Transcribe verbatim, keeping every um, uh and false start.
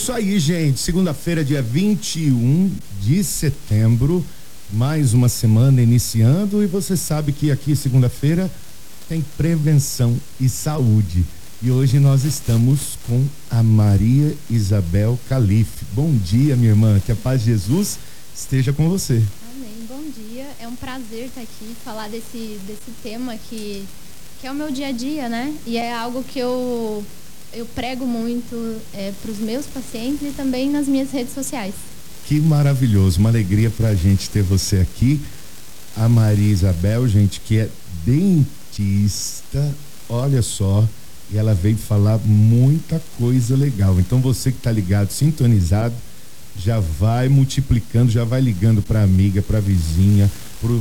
isso aí, gente. Segunda-feira, dia vinte e um de setembro, mais uma semana iniciando, e você sabe que aqui segunda-feira tem prevenção e saúde. E hoje nós estamos com a Maria Isabel Calife. Bom dia, minha irmã, que a paz de Jesus esteja com você. Amém, bom dia, é um prazer estar aqui, falar desse, desse tema que, que é o meu dia a dia, né? E é algo que eu, eu prego muito é, para os meus pacientes e também nas minhas redes sociais. Que maravilhoso, uma alegria pra gente ter você aqui. A Maria Isabel, gente, que é dentista, olha só, e ela veio falar muita coisa legal. Então você que tá ligado, sintonizado, já vai multiplicando, já vai ligando pra amiga, pra vizinha,